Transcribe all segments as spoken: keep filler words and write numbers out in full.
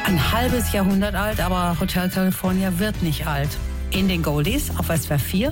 ein halbes Jahrhundert alt, aber Hotel California wird nicht alt. In den Goldies auf S W R vier.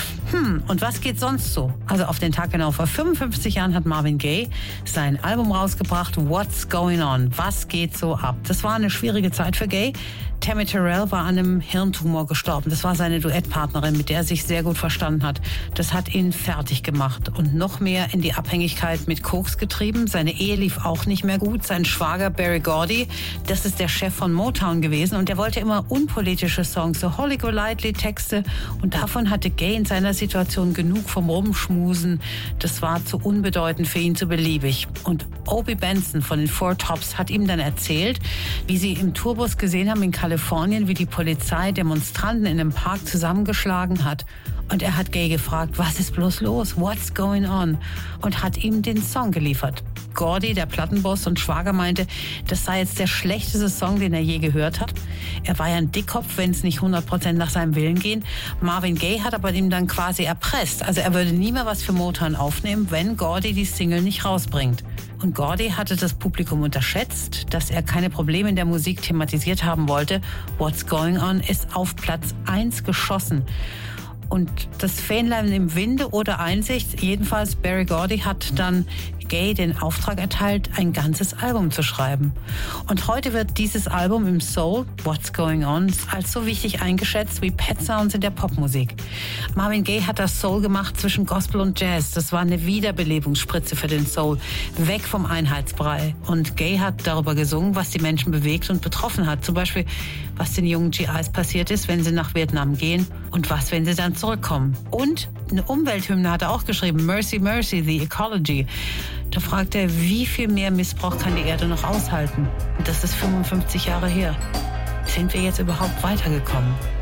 Hm, und was geht sonst so? Also auf den Tag genau vor fünfundfünfzig Jahren hat Marvin Gaye sein Album rausgebracht, What's Going On? Was geht so ab? Das war eine schwierige Zeit für Gaye. Tammy Terrell war an einem Hirntumor gestorben. Das war seine Duettpartnerin, mit der er sich sehr gut verstanden hat. Das hat ihn fertig gemacht und noch mehr in die Abhängigkeit mit Koks getrieben. Seine Ehe lief auch nicht mehr gut. Sein Schwager Berry Gordy, das ist der Chef von Motown gewesen und der wollte immer unpolitische Songs, so Holly Golightly Texte, und davon hatte Gaye in seiner Situation genug vom Rumschmusen. Das war zu unbedeutend für ihn, zu beliebig. Und Obie Benson von den Four Tops hat ihm dann erzählt, wie sie im Tourbus gesehen haben in Kalifornien, wie die Polizei Demonstranten in einem Park zusammengeschlagen hat. Und er hat Gaye gefragt, was ist bloß los? What's going on? Und hat ihm den Song geliefert. Gordy, der Plattenboss und Schwager, meinte, das sei jetzt der schlechteste Song, den er je gehört hat. Er war ja ein Dickkopf, wenn es nicht hundert Prozent nach seinem Willen ging. Marvin Gaye hat aber ihm dann quasi erpresst. Also er würde nie mehr was für Motown aufnehmen, wenn Gordy die Single nicht rausbringt. Und Gordy hatte das Publikum unterschätzt, dass er keine Probleme in der Musik thematisiert haben wollte. What's Going On ist auf Platz eins geschossen. Und das Fähnlein im Winde oder Einsicht, jedenfalls Berry Gordy hat dann Gaye den Auftrag erteilt, ein ganzes Album zu schreiben. Und heute wird dieses Album im Soul, What's Going On, als so wichtig eingeschätzt wie Pet Sounds in der Popmusik. Marvin Gaye hat das Soul gemacht zwischen Gospel und Jazz. Das war eine Wiederbelebungsspritze für den Soul, weg vom Einheitsbrei. Und Gaye hat darüber gesungen, was die Menschen bewegt und betroffen hat. Zum Beispiel, was den jungen G Is passiert ist, wenn sie nach Vietnam gehen und was, wenn sie dann zurückkommen. Und eine Umwelthymne hat er auch geschrieben, Mercy, Mercy, The Ecology. Da fragt er, wie viel mehr Missbrauch kann die Erde noch aushalten? Und das ist fünfundfünfzig Jahre her. Sind wir jetzt überhaupt weitergekommen?